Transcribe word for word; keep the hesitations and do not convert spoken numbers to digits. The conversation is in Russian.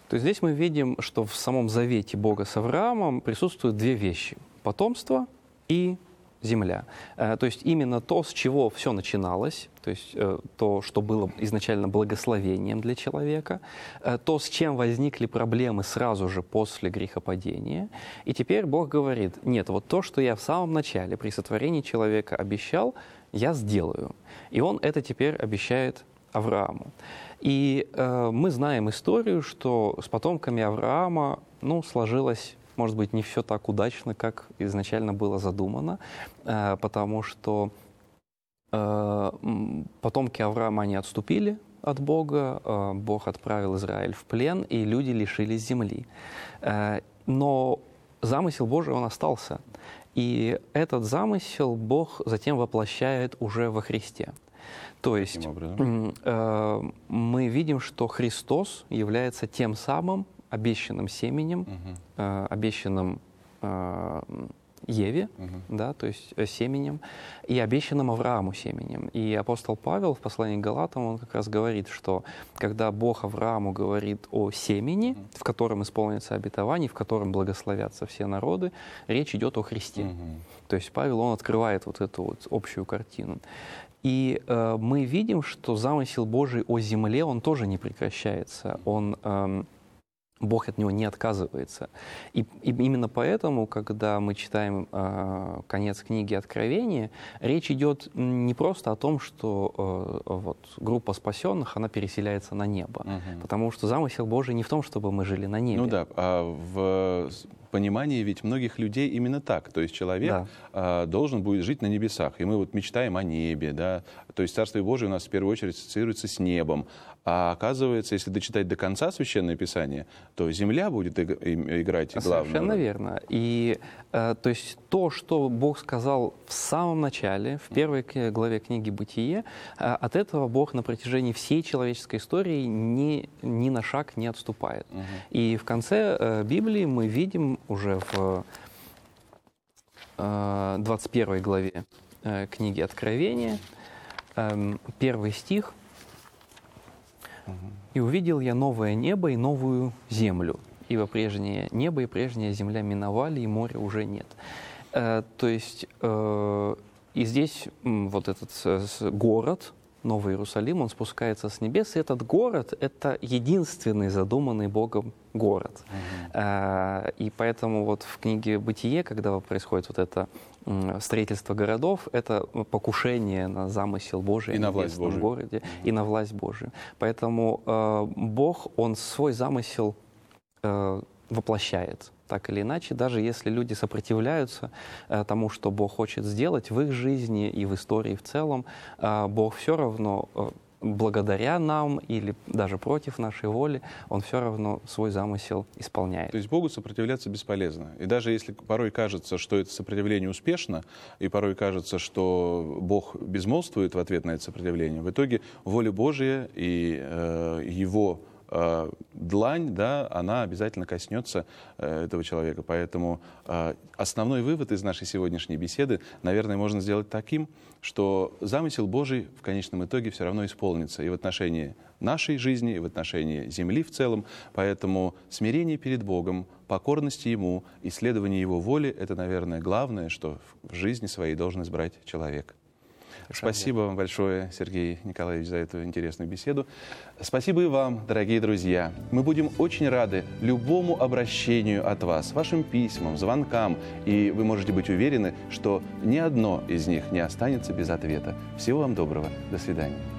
То есть здесь мы видим, что в самом завете Бога с Авраамом присутствуют две вещи – потомство и земля. То есть именно то, с чего все начиналось, то есть то, что было изначально благословением для человека, то, с чем возникли проблемы сразу же после грехопадения. И теперь Бог говорит: нет, вот то, что я в самом начале при сотворении человека обещал, я сделаю. И Он это теперь обещает Аврааму. И э, мы знаем историю, что с потомками Авраама, ну, сложилось, может быть, не все так удачно, как изначально было задумано, э, потому что э, потомки Авраама, они отступили от Бога, э, Бог отправил Израиль в плен, и люди лишились земли. Э, но замысел Божий, он остался. И этот замысел Бог затем воплощает уже во Христе. То есть э, мы видим, что Христос является тем самым обещанным семенем, угу. э, обещанным э, Еве, угу. да, то есть э, семенем, и обещанным Аврааму семенем. И апостол Павел в послании к Галатам, он как раз говорит, что когда Бог Аврааму говорит о семени, угу. в котором исполнится обетование, в котором благословятся все народы, речь идет о Христе. Угу. То есть Павел, он открывает вот эту вот общую картину. И э, мы видим, что замысел Божий о земле, он тоже не прекращается. Он... Э, Бог от него не отказывается. И, и именно поэтому, когда мы читаем э, конец книги Откровения, речь идет не просто о том, что э, вот, группа спасенных, она переселяется на небо. Угу. Потому что замысел Божий не в том, чтобы мы жили на небе. Ну да, а в понимании ведь многих людей именно так. То есть человек да. э, должен будет жить на небесах. И мы вот мечтаем о небе, да. То есть Царствие Божие у нас в первую очередь ассоциируется с небом. А оказывается, если дочитать до конца Священное Писание, то земля будет играть главную роль. Совершенно верно. И э, то есть то, что Бог сказал в самом начале, в первой главе книги «Бытие», э, от этого Бог на протяжении всей человеческой истории ни, ни на шаг не отступает. Угу. И в конце э, Библии мы видим уже в э, двадцать первой главе э, книги Откровения, э, первый стих: «И увидел я новое небо и новую землю, ибо прежнее небо и прежняя земля миновали, и моря уже нет». Э, то есть э, и здесь м, вот этот э, город, Новый Иерусалим, он спускается с небес, и этот город — это единственный задуманный Богом город. Uh-huh. э, и поэтому вот в книге «Бытие», когда происходит вот это м, строительство городов, это покушение на замысел Божий и в небесном городе, uh-huh. и на власть Божию. Поэтому э, Бог, он свой замысел э, воплощает. Так или иначе, даже если люди сопротивляются э, тому, что Бог хочет сделать в их жизни и в истории в целом, э, Бог все равно, э, благодаря нам или даже против нашей воли, Он все равно свой замысел исполняет. То есть Богу сопротивляться бесполезно. И даже если порой кажется, что это сопротивление успешно, и порой кажется, что Бог безмолвствует в ответ на это сопротивление, в итоге воля Божья и э, Его э, длань, да, она обязательно коснется э, этого человека. Поэтому э, основной вывод из нашей сегодняшней беседы, наверное, можно сделать таким, что замысел Божий в конечном итоге все равно исполнится и в отношении нашей жизни, и в отношении земли в целом. Поэтому смирение перед Богом, покорность Ему, исследование Его воли — это, наверное, главное, что в жизни своей должен избрать человек. Спасибо вам большое, Сергей Николаевич, за эту интересную беседу. Спасибо и вам, дорогие друзья. Мы будем очень рады любому обращению от вас, вашим письмам, звонкам. И вы можете быть уверены, что ни одно из них не останется без ответа. Всего вам доброго. До свидания.